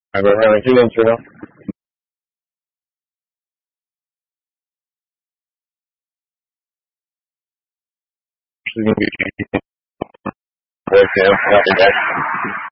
哪个训练区呢？视频比我以前要回家。